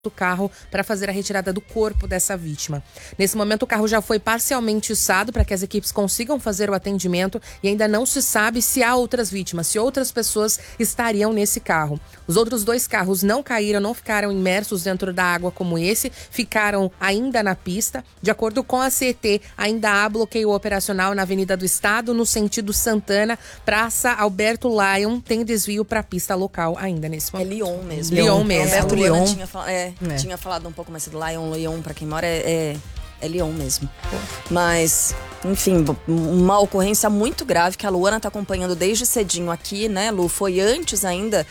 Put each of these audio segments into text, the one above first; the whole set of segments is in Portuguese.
do carro para fazer a retirada do corpo dessa vítima. Nesse momento, o carro já foi parcialmente içado para que as equipes consigam fazer o atendimento e ainda não se sabe se há outras vítimas, se outras pessoas estariam nesse carro. Os outros 2 carros não caíram, não ficaram imersos dentro da água como esse, ficaram ainda na pista. De acordo com a CET, ainda há bloqueio operacional na Avenida do Estado, no sentido Santana, Praça Alberto Lyon, tem desvio para a pista local ainda nesse momento. É Lyon mesmo. Lyon mesmo. Alberto Lyon tinha falado um pouco mais do Lyon, pra quem mora, é Lyon mesmo. Mas, enfim, uma ocorrência muito grave que a Luana tá acompanhando desde cedinho aqui, né, Lu? Foi antes ainda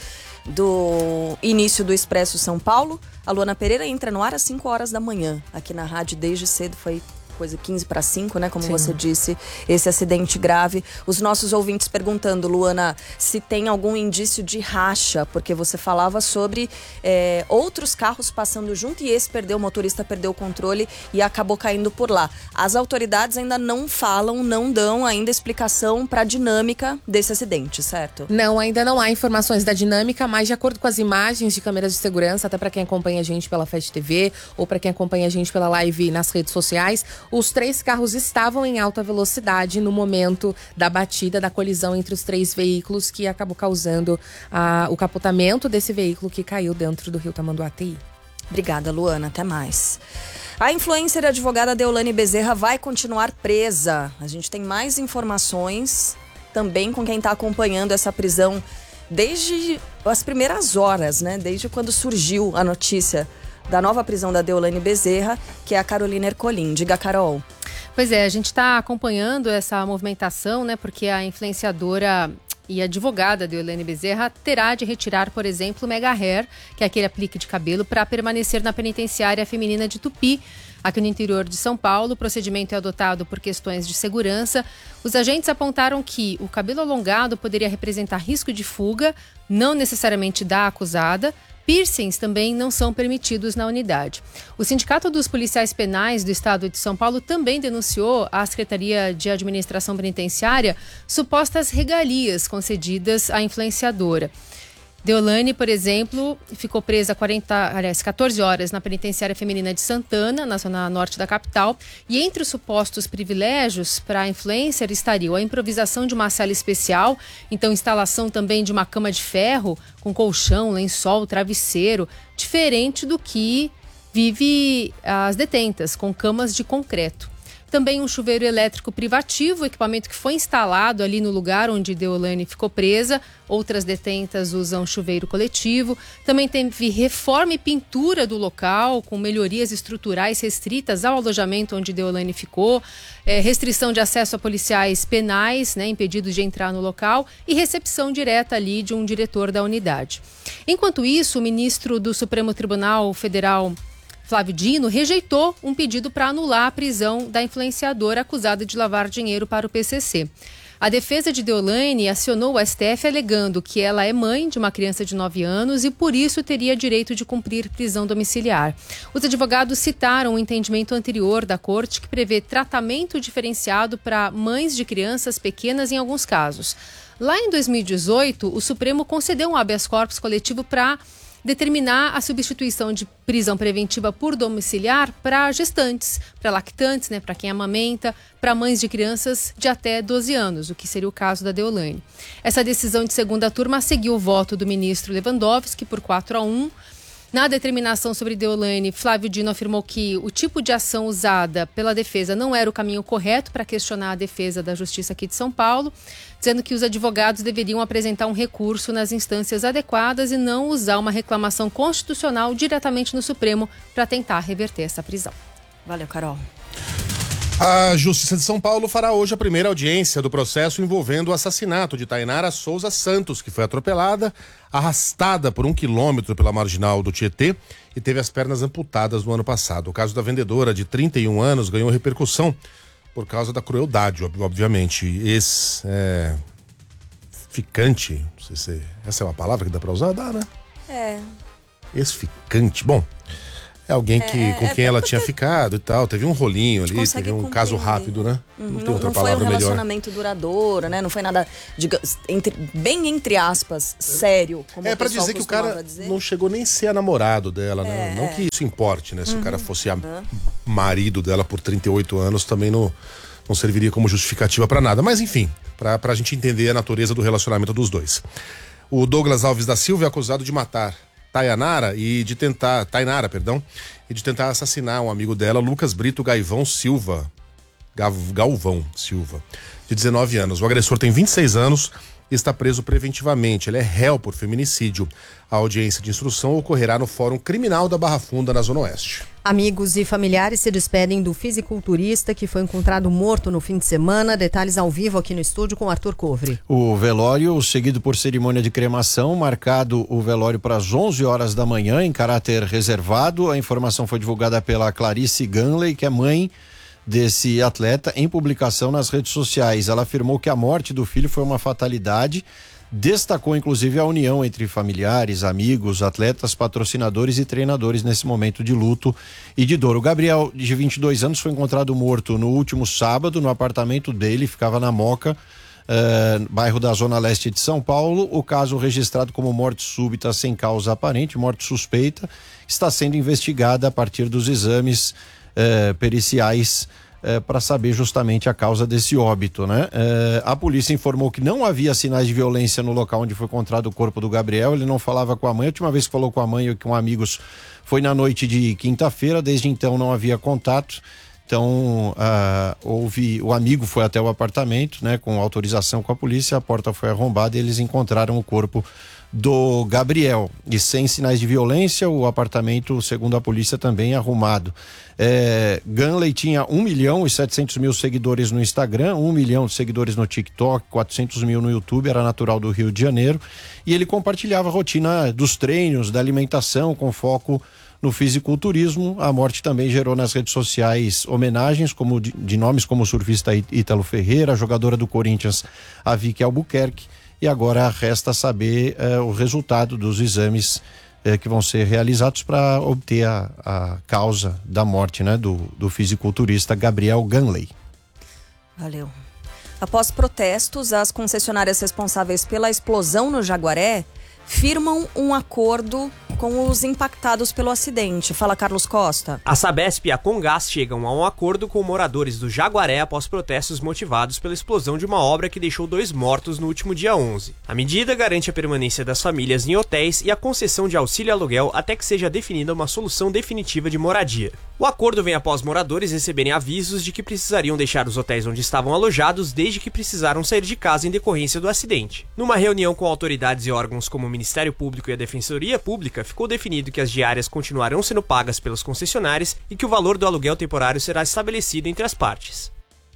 do início do Expresso São Paulo. A Luana Pereira entra no ar às 5 horas da manhã. Aqui na rádio desde cedo foi coisa 15 para 5, né? Como você disse, esse acidente grave. Os nossos ouvintes perguntando, Luana, se tem algum indício de racha, porque você falava sobre outros carros passando junto e esse o motorista perdeu o controle e acabou caindo por lá. As autoridades ainda não falam, não dão ainda explicação para a dinâmica desse acidente, certo? Não, ainda não há informações da dinâmica, mas de acordo com as imagens de câmeras de segurança, até para quem acompanha a gente pela Fast TV ou para quem acompanha a gente pela live nas redes sociais, os 3 carros estavam em alta velocidade no momento da batida, da colisão entre os 3 veículos, que acabou causando o capotamento desse veículo que caiu dentro do rio Tamanduateí. Obrigada, Luana. Até mais. A influencer e advogada Deolane Bezerra vai continuar presa. A gente tem mais informações também com quem está acompanhando essa prisão desde as primeiras horas, né? Desde quando surgiu a notícia da nova prisão da Deolane Bezerra, que é a Carolina Ercolim. Diga, Carol. Pois é, a gente está acompanhando essa movimentação, né? Porque a influenciadora e advogada Deolane Bezerra terá de retirar, por exemplo, o Mega Hair, que é aquele aplique de cabelo, para permanecer na penitenciária feminina de Tupi, aqui no interior de São Paulo. O procedimento é adotado por questões de segurança. Os agentes apontaram que o cabelo alongado poderia representar risco de fuga, não necessariamente da acusada. Piercings também não são permitidos na unidade. O Sindicato dos Policiais Penais do Estado de São Paulo também denunciou à Secretaria de Administração Penitenciária supostas regalias concedidas à influenciadora. Deolane, por exemplo, ficou presa 14 horas na penitenciária feminina de Santana, na zona norte da capital. E entre os supostos privilégios para a influencer estariam a improvisação de uma cela especial, então instalação também de uma cama de ferro com colchão, lençol, travesseiro, diferente do que vive as detentas, com camas de concreto. Também um chuveiro elétrico privativo, equipamento que foi instalado ali no lugar onde Deolane ficou presa. Outras detentas usam chuveiro coletivo. Também teve reforma e pintura do local, com melhorias estruturais restritas ao alojamento onde Deolane ficou. Restrição de acesso a policiais penais, né, impedidos de entrar no local. E recepção direta ali de um diretor da unidade. Enquanto isso, o ministro do Supremo Tribunal Federal, Flávio Dino, rejeitou um pedido para anular a prisão da influenciadora acusada de lavar dinheiro para o PCC. A defesa de Deolane acionou o STF alegando que ela é mãe de uma criança de 9 anos e por isso teria direito de cumprir prisão domiciliar. Os advogados citaram o entendimento anterior da corte que prevê tratamento diferenciado para mães de crianças pequenas em alguns casos. Lá em 2018, o Supremo concedeu um habeas corpus coletivo para determinar a substituição de prisão preventiva por domiciliar para gestantes, para lactantes, né, para quem amamenta, para mães de crianças de até 12 anos, o que seria o caso da Deolane. Essa decisão de segunda turma seguiu o voto do ministro Lewandowski por 4-1. Na determinação sobre Deolane, Flávio Dino afirmou que o tipo de ação usada pela defesa não era o caminho correto para questionar a defesa da Justiça aqui de São Paulo, dizendo que os advogados deveriam apresentar um recurso nas instâncias adequadas e não usar uma reclamação constitucional diretamente no Supremo para tentar reverter essa prisão. Valeu, Carol. A Justiça de São Paulo fará hoje a primeira audiência do processo envolvendo o assassinato de Tainara Souza Santos, que foi atropelada, arrastada por 1 quilômetro pela marginal do Tietê e teve as pernas amputadas no ano passado. O caso da vendedora de 31 anos ganhou repercussão por causa da crueldade, obviamente. Ficante, não sei se essa é uma palavra que dá pra usar, dá, né? É. Esficante. Bom, É alguém com quem ela tinha ficado e tal. Teve um rolinho ali, teve um caso rápido, né? Não tem outra palavra melhor. Não foi um relacionamento duradouro, né? Não foi nada, bem entre aspas, sério. Como pra dizer que o cara não chegou nem a ser namorado dela, né? Não que isso importe, né? Se o cara fosse marido dela por 38 anos, também não serviria como justificativa pra nada. Mas enfim, pra gente entender a natureza do relacionamento dos dois. O Douglas Alves da Silva é acusado de matar Tainara e de tentar assassinar um amigo dela, Lucas Brito Galvão Silva, de 19 anos. O agressor tem 26 anos e está preso preventivamente. Ele é réu por feminicídio. A audiência de instrução ocorrerá no Fórum Criminal da Barra Funda, na Zona Oeste. Amigos e familiares se despedem do fisiculturista que foi encontrado morto no fim de semana. Detalhes ao vivo aqui no estúdio com Arthur Covre. O velório, seguido por cerimônia de cremação, marcado o velório para as 11 horas da manhã, em caráter reservado. A informação foi divulgada pela Clarice Ganley, que é mãe desse atleta, em publicação nas redes sociais. Ela afirmou que a morte do filho foi uma fatalidade. Destacou inclusive a união entre familiares, amigos, atletas, patrocinadores e treinadores nesse momento de luto e de dor. O Gabriel, de 22 anos, foi encontrado morto no último sábado no apartamento dele, ficava na Moca, bairro da Zona Leste de São Paulo. O caso registrado como morte súbita sem causa aparente, morte suspeita, está sendo investigada a partir dos exames periciais para saber justamente a causa desse óbito, né? A polícia informou que não havia sinais de violência no local onde foi encontrado o corpo do Gabriel. Ele não falava com a mãe. A última vez que falou com a mãe e com amigos foi na noite de quinta-feira. Desde então não havia contato. Então o amigo foi até o apartamento, né? Com autorização com a polícia. A porta foi arrombada e eles encontraram o corpo do Gabriel. E sem sinais de violência, o apartamento, segundo a polícia, também arrumado. Ganley tinha 1.700.000 seguidores no Instagram, 1 milhão de seguidores no TikTok, 400 mil no YouTube, era natural do Rio de Janeiro, e ele compartilhava a rotina dos treinos, da alimentação, com foco no fisiculturismo. A morte também gerou nas redes sociais homenagens de nomes como o surfista Ítalo Ferreira, a jogadora do Corinthians, a Vicky Albuquerque, e agora resta saber o resultado dos exames que vão ser realizados para obter a causa da morte, né, do fisiculturista Gabriel Ganley. Valeu. Após protestos, as concessionárias responsáveis pela explosão no Jaguaré firmam um acordo com os impactados pelo acidente. Fala, Carlos Costa. A Sabesp e a Comgás chegam a um acordo com moradores do Jaguaré após protestos motivados pela explosão de uma obra que deixou 2 mortos no último dia 11. A medida garante a permanência das famílias em hotéis e a concessão de auxílio aluguel até que seja definida uma solução definitiva de moradia. O acordo vem após moradores receberem avisos de que precisariam deixar os hotéis onde estavam alojados desde que precisaram sair de casa em decorrência do acidente. Numa reunião com autoridades e órgãos como o Ministério Público e a Defensoria Pública, ficou definido que as diárias continuarão sendo pagas pelas concessionárias e que o valor do aluguel temporário será estabelecido entre as partes.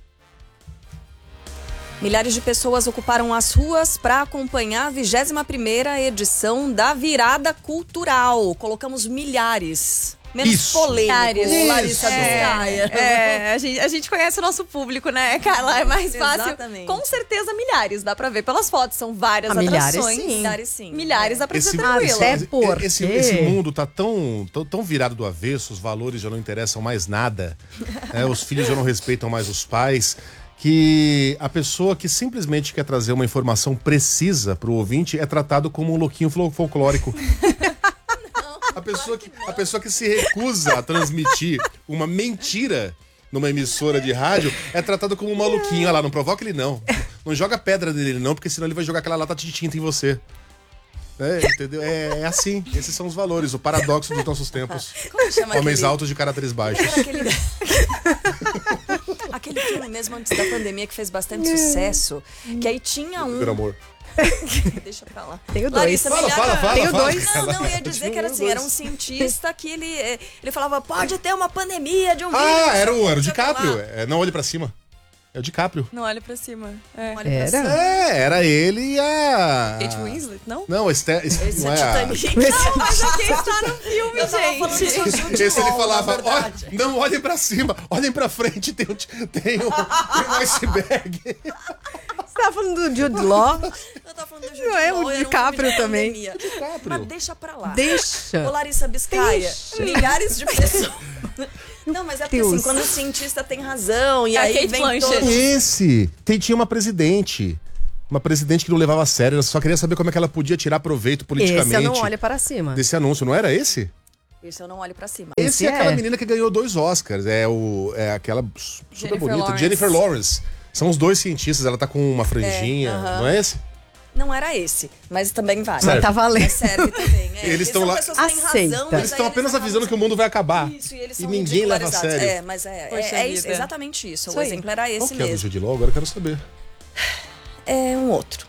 Milhares de pessoas ocuparam as ruas para acompanhar a 21ª edição da Virada Cultural. Colocamos milhares. Menos polêmico, Larissa Biscaia. A gente conhece o nosso público, né, Carla? É mais fácil. Exatamente. Com certeza, milhares. Dá pra ver pelas fotos. São várias atrações. Milhares, sim. Milhares dá pra ser tranquilo. Esse mundo tá tão virado do avesso, os valores já não interessam mais nada. Os filhos já não respeitam mais os pais. Que a pessoa que simplesmente quer trazer uma informação precisa pro ouvinte é tratado como um louquinho folclórico. A pessoa que se recusa a transmitir uma mentira numa emissora de rádio é tratada como um maluquinho. Olha lá, não provoca ele não. Não joga pedra nele não, porque senão ele vai jogar aquela lata de tinta em você. Entendeu? É assim, esses são os valores, o paradoxo dos nossos tempos. Como chama Homens altos de caracteres baixos. Aquele filme mesmo antes da pandemia que fez bastante sucesso, que aí tinha um... Pelo amor. Deixa pra lá. Tenho dois. Fala. Tenho dois. Não, ia dizer que era assim, era um cientista que ele falava, pode ter uma pandemia de um vírus. Era o DiCaprio. Não olhe pra cima. É o DiCaprio. Não olha pra cima. Era ele e a... Kate Winslet, não? Não, esse não é a... Não, mas aqui está no filme, gente. Esse ele falava, não olhem pra cima, olhem pra frente, tem um iceberg. Você tava falando do Jude Law? Eu tava falando do Jude Não é Law, o era um DiCaprio filme de também. pandemia. Mas deixa pra lá. Deixa. Ô, Larissa Biscaia, milhares de pessoas... Não, mas é porque Deus. assim, quando o cientista tem razão, e A aí Kate vem Blanchett. todo... Tinha uma presidente. Uma presidente que não levava a sério, ela só queria saber como é que ela podia tirar proveito politicamente. Esse eu não olho para cima. Desse anúncio, não era esse? Isso eu não olho pra cima. Esse é aquela menina que ganhou 2 Oscars. É aquela super Jennifer bonita, Lawrence. Jennifer Lawrence. São os 2 cientistas, ela tá com uma franjinha, não é esse? Não era esse, mas também vale. Mas tá valendo. Mas serve também. Eles estão lá- pessoas que têm Aceita. razão, mas Eles aí estão apenas acabam avisando que o mundo vai acabar. Isso, e eles E são ninguém leva a ridicularizados. sério. É, mas Poxa é isso, vida. exatamente isso. Isso O aí. exemplo era Qual esse que é do mesmo. Jude Law? Agora eu quero saber. É um outro.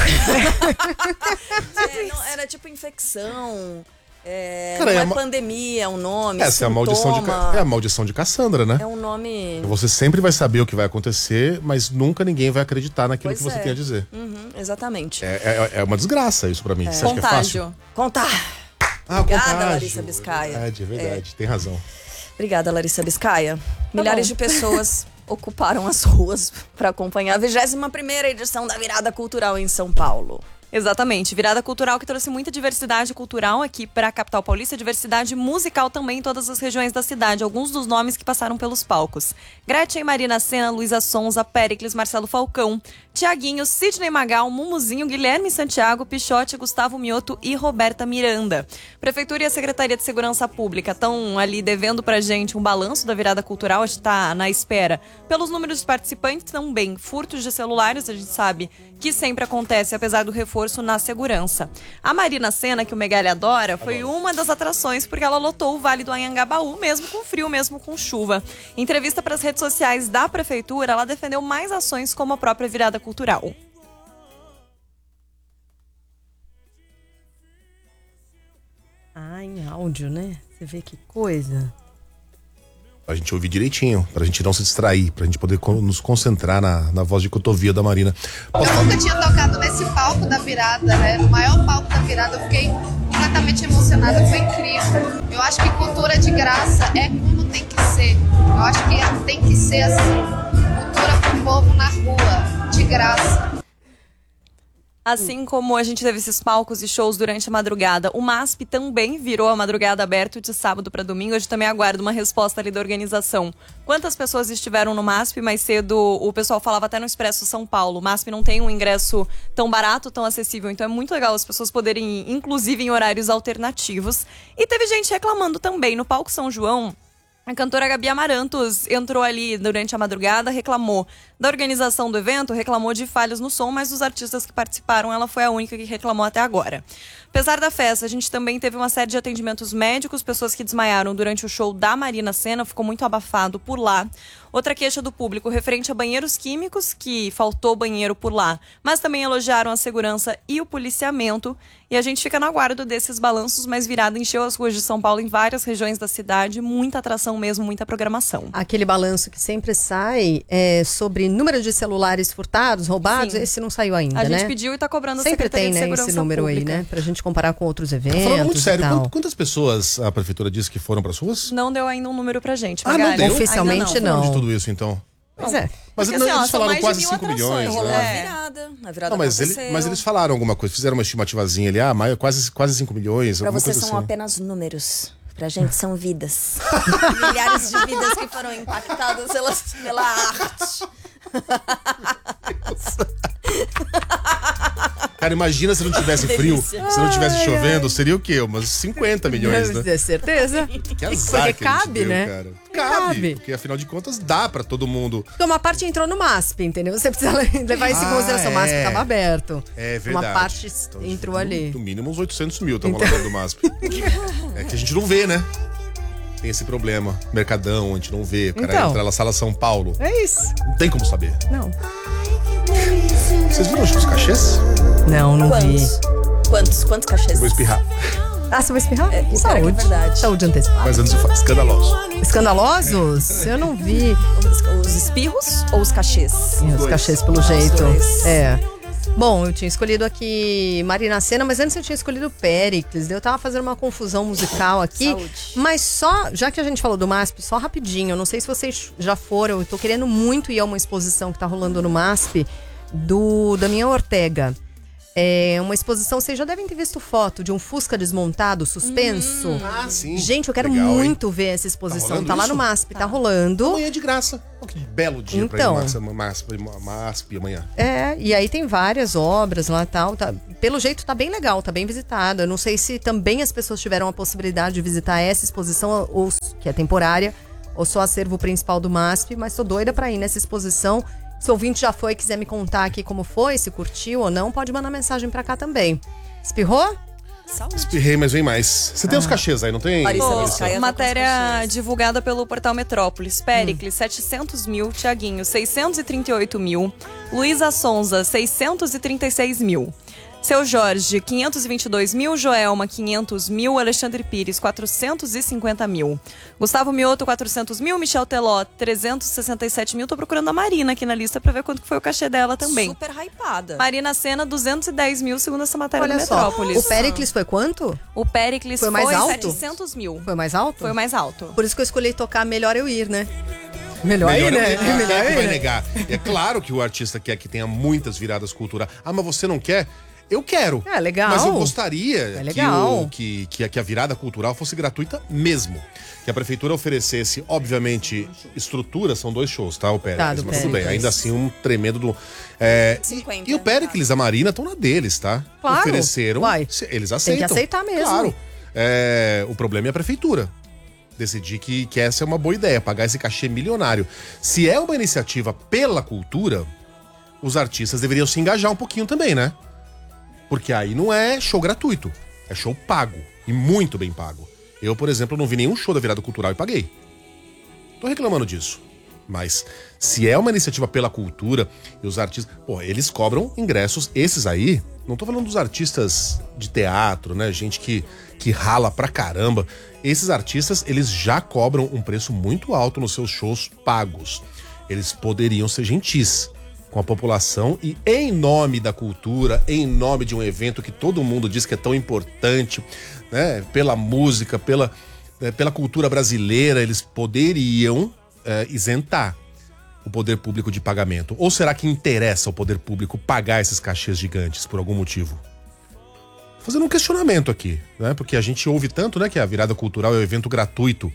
Não, era tipo infecção. Cara, não é é uma- pandemia, é um nome. Essa é a maldição de, sintoma. é a maldição de Cassandra, né? É um nome. Você sempre vai saber o que vai acontecer, mas nunca ninguém vai acreditar naquilo Pois que você é. tem a dizer. Uhum, exatamente. É uma desgraça isso pra mim. Você acha que é fácil? Contágio. Contar. Ah, Obrigada, contágio. Larissa Biscaia. É verdade. Tem razão. Obrigada, Larissa Biscaia. Milhares de pessoas ocuparam as ruas para acompanhar a 21ª edição da Virada Cultural em São Paulo. Exatamente, virada cultural que trouxe muita diversidade cultural aqui para a capital paulista, diversidade musical também em todas as regiões da cidade. Alguns dos nomes que passaram pelos palcos: Gretchen, Marina Sena, Luísa Sonza, Péricles, Marcelo Falcão, Tiaguinho, Sidney Magal, Mumuzinho, Guilherme Santiago, Pichote, Gustavo Mioto e Roberta Miranda. Prefeitura e a Secretaria de Segurança Pública estão ali devendo pra gente um balanço da virada cultural. A gente tá na espera pelos números de participantes também. Furtos de celulares, a gente sabe que sempre acontece, apesar do reforço na segurança. A Marina Sena, que o Megali adora, foi uma das atrações porque ela lotou o Vale do Anhangabaú, mesmo com frio, mesmo com chuva. Em entrevista para as redes sociais da Prefeitura, ela defendeu mais ações como a própria virada cultural. Ah, em áudio, né? Você vê que coisa. Pra gente ouvir direitinho, pra gente não se distrair, pra gente poder nos concentrar na voz de cotovia da Marina. Eu nunca tinha tocado nesse palco da virada, né? No maior palco da virada, eu fiquei completamente emocionada, foi incrível. Eu acho que cultura de graça é como tem que ser. Eu acho que tem que ser assim, cultura pro povo na rua, de graça. Assim como a gente teve esses palcos e shows durante a madrugada, o MASP também virou a madrugada aberto de sábado para domingo. A gente também aguarda uma resposta ali da organização. Quantas pessoas estiveram no MASP? Mais cedo o pessoal falava até no Expresso São Paulo. O MASP não tem um ingresso tão barato, tão acessível. Então é muito legal as pessoas poderem ir, inclusive em horários alternativos. E teve gente reclamando também. No palco São João, a cantora Gabi Amarantos entrou ali durante a madrugada, reclamou da organização do evento, reclamou de falhas no som, mas dos artistas que participaram, ela foi a única que reclamou até agora. Apesar da festa, a gente também teve uma série de atendimentos médicos, pessoas que desmaiaram durante o show da Marina Sena, ficou muito abafado por lá. Outra queixa do público referente a banheiros químicos, que faltou banheiro por lá, mas também elogiaram a segurança e o policiamento. E a gente fica no aguardo desses balanços, mas virada encheu as ruas de São Paulo em várias regiões da cidade, muita atração mesmo, muita programação. Aquele balanço que sempre sai é sobre número de celulares furtados, roubados, Sim. esse não saiu ainda, A né? gente pediu e tá cobrando a Sempre Secretaria tem, de né, Segurança esse número Pública. aí, né? Pra gente comparar com outros eventos Falando muito sério, e tal. quantas pessoas a prefeitura disse que foram pras ruas? Não deu ainda um número pra gente, Ah, não Magali. deu? Oficialmente Ainda não. De tudo isso, então. Pois é. Mas Porque, não, assim, ó, eles são falaram mais de quase 1000 5 milhões. atrações, Rolou né? a virada. A virada Não, mas, aconteceu. mas eles falaram alguma coisa, fizeram uma estimativa ali, quase 5 milhões, Pra alguma vocês coisa são assim. apenas números. Pra gente são vidas. Milhares de vidas que foram impactadas pela arte. Cara, imagina se não tivesse frio, Delícia. se não tivesse chovendo, seria o quê? Umas 50 milhões, né? Deve ter certeza. Que azar Porque que a gente cabe, deu, né? cara. Cabe. Porque afinal de contas dá pra todo mundo. Porque uma parte entrou no MASP, entendeu? Você precisa levar isso em consideração. O MASP estava aberto. É verdade. Uma parte Então, entrou ali. No mínimo uns 800 mil, estamos falando do MASP. É que a gente não vê, né? Tem esse problema. Mercadão, a gente não vê. O cara Então. entra na sala São Paulo. É isso. Não tem como saber. Não. Vocês viram os cachês? Não vi. Quantos cachês? Eu vou espirrar. Ah, você vai espirrar? É, pior que é Saúde. verdade. Saúde antecipada. Mas antes eu falo, escandaloso. Escandalosos? Eu não vi. Os espirros ou os cachês? Os cachês pelo Os jeito. dois. É. Bom, eu tinha escolhido aqui Marina Sena, mas antes eu tinha escolhido Péricles. Eu tava fazendo uma confusão musical aqui. Saúde. Mas só, já que a gente falou do MASP, só rapidinho. Eu não sei se vocês já foram. Eu tô querendo muito ir a uma exposição que tá rolando no MASP, do Damião Ortega. É uma exposição, vocês já devem ter visto foto de um Fusca desmontado, suspenso. Sim. Gente, eu quero Legal, muito ver essa exposição. Tá lá no MASP, tá rolando. Amanhã é de graça. Que belo dia então, pra ir no MASP amanhã. E aí tem várias obras lá e tal. Tá, pelo jeito tá bem legal, tá bem visitada. Eu não sei se também as pessoas tiveram a possibilidade de visitar essa exposição, ou que é temporária, ou só acervo principal do MASP, mas tô doida pra ir nessa exposição. Se o ouvinte já foi e quiser me contar aqui como foi, se curtiu ou não, pode mandar mensagem pra cá também. Espirrou? Saúde. Espirrei, mas vem mais. Você tem os cachês aí, não tem? Matéria divulgada pelo portal Metrópolis. Péricles, 700 mil. Tiaguinho, 638 mil. Luísa Sonza, 636 mil. Seu Jorge, 522 mil. Joelma, 500 mil. Alexandre Pires, 450 mil. Gustavo Mioto, 400 mil. Michel Teló, 367 mil. Tô procurando a Marina aqui na lista pra ver quanto foi o cachê dela também. Super hypada. Marina Sena, 210 mil, segundo essa matéria Olha do Metrópolis. Só, o Péricles foi quanto? O Péricles foi mais alto? 700 mil. Foi mais alto? Foi o mais alto. Por isso que eu escolhi tocar Melhor Eu Ir, né? Melhor ir, né? Melhor ir, vai negar. É claro que o artista quer que tenha muitas viradas culturais. Ah, mas você não quer? Eu quero. É legal. Mas eu gostaria que a virada cultural fosse gratuita mesmo. Que a prefeitura oferecesse, obviamente, estrutura, são 2 shows, tá? O Péricles, mas tudo bem. Ainda assim, um tremendo 50, e o Péricles e a Marina estão na deles, tá? Claro. Ofereceram. Eles aceitam. Tem que aceitar mesmo. Claro. O problema é a prefeitura decidir que essa é uma boa ideia, pagar esse cachê milionário. Se é uma iniciativa pela cultura, os artistas deveriam se engajar um pouquinho também, né? Porque aí não é show gratuito, é show pago, e muito bem pago. Eu, por exemplo, não vi nenhum show da virada cultural e paguei. Tô reclamando disso. Mas se é uma iniciativa pela cultura e os artistas... Pô, eles cobram ingressos, esses aí... Não tô falando dos artistas de teatro, né? Gente que rala pra caramba. Esses artistas, eles já cobram um preço muito alto nos seus shows pagos. Eles poderiam ser gentis com a população e, em nome da cultura, em nome de um evento que todo mundo diz que é tão importante, né? Pela música, pela cultura brasileira, eles poderiam isentar o poder público de pagamento. Ou será que interessa ao poder público pagar esses cachês gigantes por algum motivo? Fazendo um questionamento aqui, né? Porque a gente ouve tanto, né, que a virada cultural é um evento gratuito,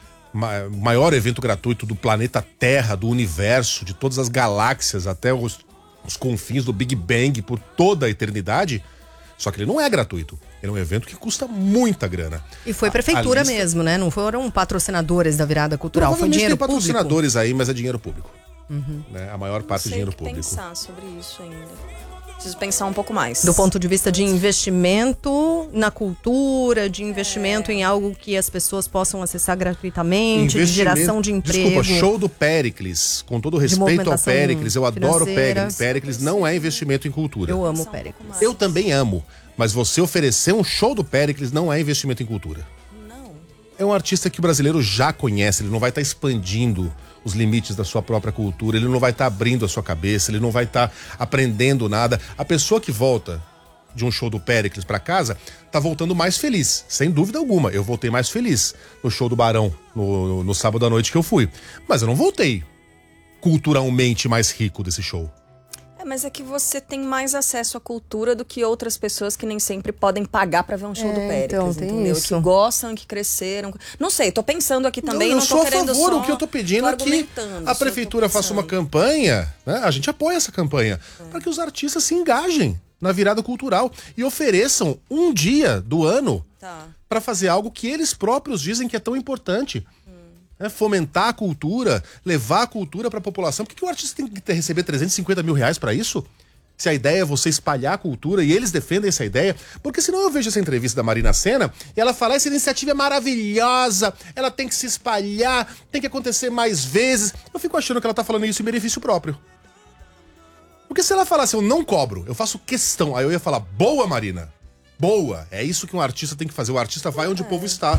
o maior evento gratuito do planeta Terra, do universo, de todas as galáxias, até os confins do Big Bang por toda a eternidade. Só que ele não é gratuito. Ele é um evento que custa muita grana. E foi prefeitura mesmo, né? Não foram patrocinadores da virada cultural, foi dinheiro tem público. Patrocinadores aí, mas é dinheiro público. Né? A maior parte é dinheiro público. Pensar sobre isso ainda. Preciso pensar um pouco mais. Do ponto de vista de investimento na cultura, de investimento em algo que as pessoas possam acessar gratuitamente, de geração de emprego. Desculpa, show do Péricles, com todo respeito ao Péricles, eu adoro o Péricles. Péricles não é investimento em cultura. Eu amo o Péricles. Eu também amo, mas você oferecer um show do Péricles não é investimento em cultura. Não. É um artista que o brasileiro já conhece, ele não vai estar expandindo os limites da sua própria cultura, ele não vai estar abrindo a sua cabeça, ele não vai estar aprendendo nada. A pessoa que volta de um show do Péricles pra casa tá voltando mais feliz, sem dúvida alguma. Eu voltei mais feliz no show do Barão no sábado à noite que eu fui, mas eu não voltei culturalmente mais rico desse show. Mas é que você tem mais acesso à cultura do que outras pessoas que nem sempre podem pagar pra ver um show do Péricles, então, tem entendeu? isso. Que gostam, que cresceram. Não sei, tô pensando aqui também, não tô querendo a favor, só... o que eu tô pedindo é que a prefeitura faça uma campanha, né? A gente apoia essa campanha, para que os artistas se engajem na virada cultural e ofereçam um dia do ano para fazer algo que eles próprios dizem que é tão importante. Fomentar a cultura, levar a cultura para a população. Por que o artista tem que receber 350 mil reais para isso? Se a ideia é você espalhar a cultura e eles defendem essa ideia. Porque senão eu vejo essa entrevista da Marina Sena e ela fala, essa iniciativa é maravilhosa, ela tem que se espalhar, tem que acontecer mais vezes. Eu fico achando que ela tá falando isso em benefício próprio. Porque se ela falasse, eu não cobro, eu faço questão, aí eu ia falar, boa Marina, boa, é isso que um artista tem que fazer. O artista vai onde o povo está.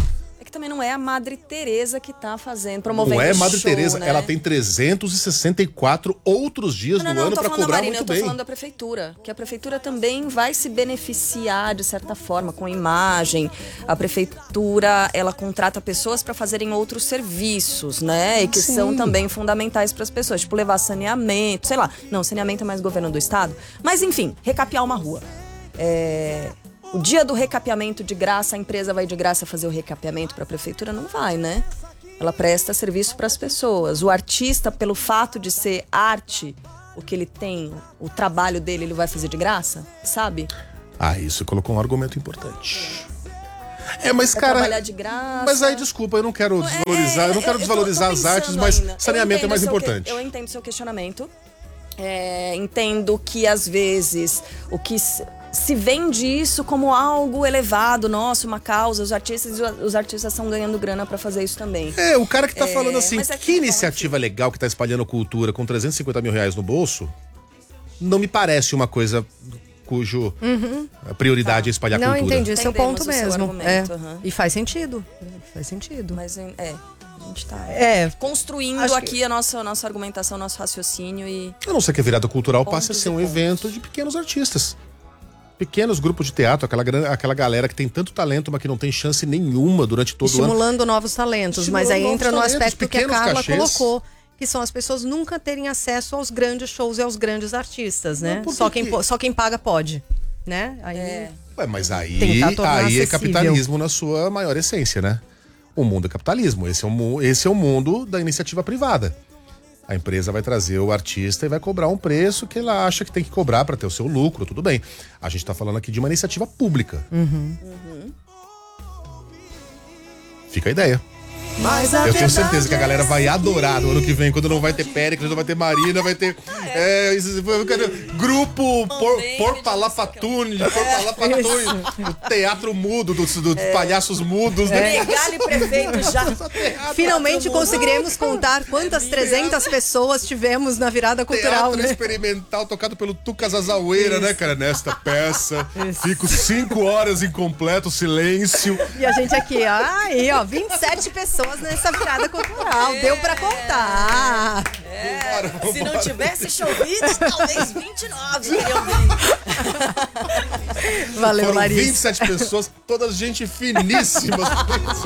É que também não é a Madre Teresa que tá promovendo Não é Madre show, Teresa, né? ela tem 364 outros dias do ano para cobrar Marina, muito eu tô bem. falando da prefeitura, que a prefeitura também vai se beneficiar de certa forma com imagem. A prefeitura, ela contrata pessoas para fazerem outros serviços, né? E que são também fundamentais para as pessoas, tipo levar saneamento, sei lá. Não, saneamento é mais governo do estado, mas enfim, recapear uma rua. O dia do recapeamento de graça, a empresa vai de graça fazer o recapeamento para a prefeitura? Não vai, né? Ela presta serviço para as pessoas. O artista, pelo fato de ser arte, o que ele tem, o trabalho dele, ele vai fazer de graça, sabe? Isso colocou um argumento importante. Mas cara, trabalhar de graça. Mas aí desculpa, eu não quero desvalorizar, eu não quero desvalorizar as artes, mas ainda. saneamento é mais importante. Eu entendo o seu questionamento. Entendo que às vezes o que se vende isso como algo elevado, nossa, uma causa, os artistas estão ganhando grana pra fazer isso também. O cara que tá falando assim, mas que iniciativa legal que tá espalhando cultura com 350 mil reais no bolso, não me parece uma coisa cujo a prioridade é espalhar Não, cultura. entendi, seu ponto o seu mesmo. argumento, E faz sentido. Faz sentido. Mas a gente tá construindo Acho aqui a nossa argumentação, nosso raciocínio e... A não ser que a virada cultural passe a Pontos ser e um pontos. evento de pequenos artistas. Pequenos grupos de teatro, aquela galera que tem tanto talento, mas que não tem chance nenhuma durante todo o ano. Estimulando novos talentos, mas aí entra no aspecto que a pequenos Carla cachês. colocou, que são as pessoas nunca terem acesso aos grandes shows e aos grandes artistas, né? Não, por Só quem paga pode, né? Aí... Mas Tentar aí tornar é acessível. capitalismo na sua maior essência, né? O mundo é capitalismo, esse é o mundo da iniciativa privada. A empresa vai trazer o artista e vai cobrar um preço que ela acha que tem que cobrar para ter o seu lucro, tudo bem. A gente tá falando aqui de uma iniciativa pública. Fica a ideia. Eu tenho certeza que a galera vai adorar no ano que vem, quando não vai ter Péricles, não vai ter Marina, vai ter grupo Porpalafatune, o teatro mudo, dos palhaços mudos, né? Pegar-lhe prefeito já. Finalmente conseguiremos contar quantas 300 pessoas tivemos na virada cultural, Teatro né? experimental tocado pelo Tucas Azaueira, né, cara? Nesta peça. Fico 5 horas em completo silêncio. E a gente aqui, 27 pessoas nessa virada cultural. Deu pra contar. Se não tivesse chovido, talvez 29 iriam vir. Valeu, Foram Larissa. 27 pessoas, todas gente finíssimas.